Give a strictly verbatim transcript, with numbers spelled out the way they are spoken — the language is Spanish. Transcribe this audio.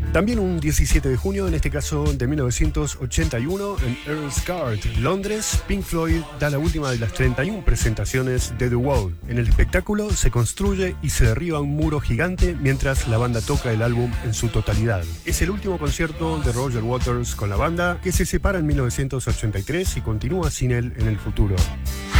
También un diecisiete de junio, en este caso de mil novecientos ochenta y uno, en Earl's Court, Londres, Pink Floyd da la última de las treinta y una presentaciones de The Wall. En el espectáculo se construye y se derriba un muro gigante mientras la banda toca el álbum en su totalidad. Es el último concierto de Roger Waters con la banda, que se separa en mil novecientos ochenta y tres y continúa sin él en el futuro.